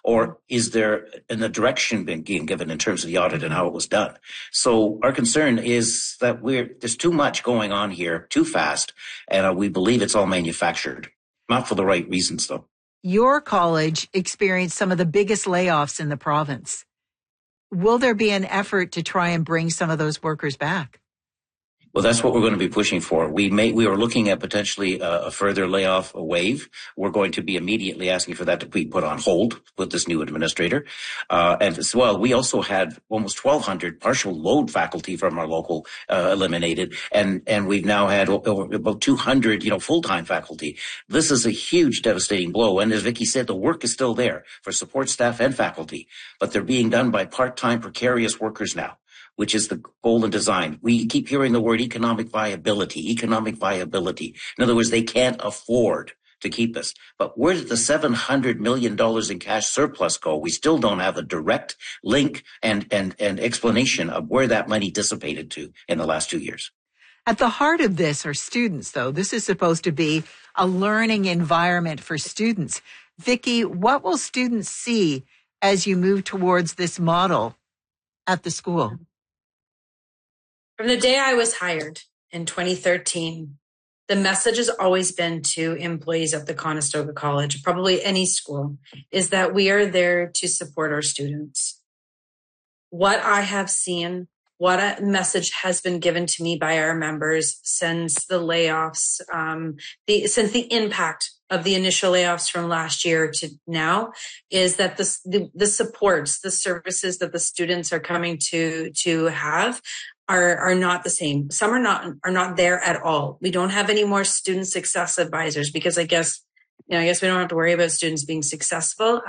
Or is there a direction being given in terms of the audit and how it was done? So our concern is that there's too much going on here, too fast, and we believe it's all manufactured. Not for the right reasons, though. Your college experienced some of the biggest layoffs in the province. Will there be an effort to try and bring some of those workers back? Well, that's what we're going to be pushing for. We are looking at potentially a further layoff wave. We're going to be immediately asking for that to be put on hold with this new administrator. And as well, we also had almost 1,200 partial load faculty from our local eliminated, and we've now had over about 200, full-time faculty. This is a huge, devastating blow. And as Vicki said, the work is still there for support staff and faculty, but they're being done by part-time precarious workers now, which is the goal and design. We keep hearing the word economic viability. In other words, they can't afford to keep us. But where did the $700 million in cash surplus go? We still don't have a direct link and explanation of where that money dissipated to in the last 2 years. At the heart of this are students, though. This is supposed to be a learning environment for students. Vicki, what will students see as you move towards this model at the school? From the day I was hired in 2013, the message has always been to employees at the Conestoga College, probably any school, is that we are there to support our students. What I have seen, what a message has been given to me by our members since the layoffs, since the impact of the initial layoffs from last year to now, is that the supports, the services that the students are coming to have are not the same. Some are not there at all. We don't have any more student success advisors because I guess we don't have to worry about students being successful.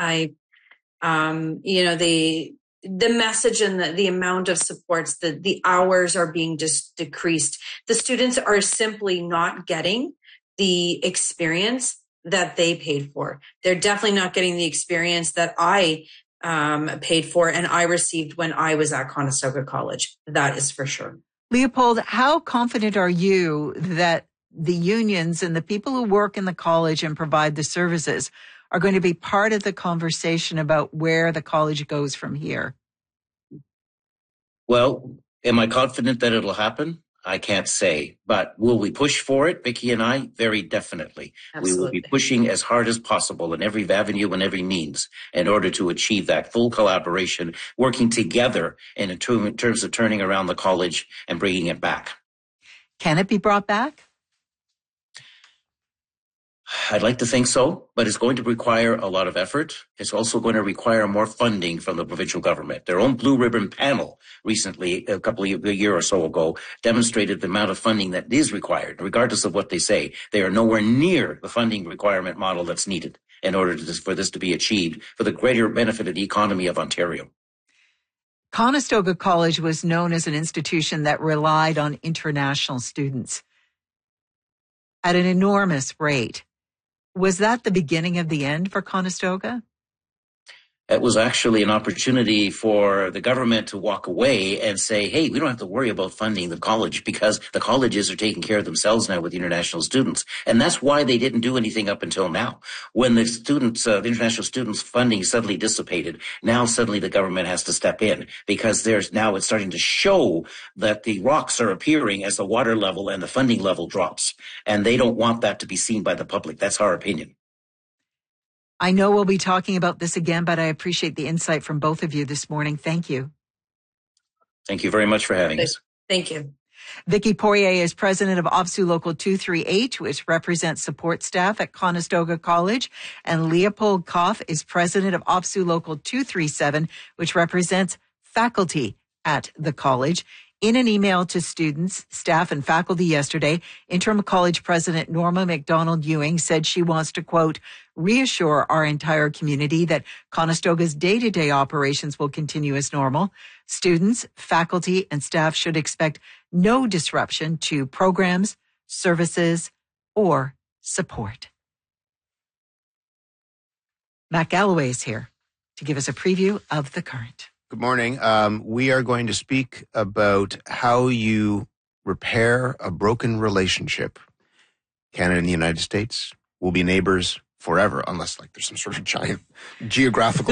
The message and the amount of supports, the hours are being just decreased. The students are simply not getting the experience that they paid for. They're definitely not getting the experience that I paid for and I received when I was at Conestoga College. That is for sure. Leopold, how confident are you that the unions and the people who work in the college and provide the services are going to be part of the conversation about where the college goes from here? Well, am I confident that it'll happen? I can't say, but will we push for it, Vicki and I? Very definitely. Absolutely. We will be pushing as hard as possible in every avenue and every means in order to achieve that full collaboration, working together in terms of turning around the college and bringing it back. Can it be brought back? I'd like to think so, but it's going to require a lot of effort. It's also going to require more funding from the provincial government. Their own Blue Ribbon panel recently, a year or so ago, demonstrated the amount of funding that is required. Regardless of what they say, they are nowhere near the funding requirement model that's needed in order for this to be achieved for the greater benefit of the economy of Ontario. Conestoga College was known as an institution that relied on international students at an enormous rate. Was that the beginning of the end for Conestoga? It was actually an opportunity for the government to walk away and say, hey, we don't have to worry about funding the college because the colleges are taking care of themselves now with international students. And that's why they didn't do anything up until now. When the the international students funding suddenly dissipated, now suddenly the government has to step in because it's starting to show that the rocks are appearing as the water level and the funding level drops. And they don't want that to be seen by the public. That's our opinion. I know we'll be talking about this again, but I appreciate the insight from both of you this morning. Thank you. Thank you very much for having us. Thank you. Vicki Poirier is president of OPSEU Local 238, which represents support staff at Conestoga College, and Leopold Koff is president of OPSEU Local 237, which represents faculty at the college. In an email to students, staff, and faculty yesterday, Interim College President Norma MacDonald-Ewing said she wants to, quote, reassure our entire community that Conestoga's day-to-day operations will continue as normal. Students, faculty, and staff should expect no disruption to programs, services, or support. Matt Galloway is here to give us a preview of the current. Good morning. We are going to speak about how you repair a broken relationship. Canada and the United States will be neighbors forever, unless there's some sort of giant geographical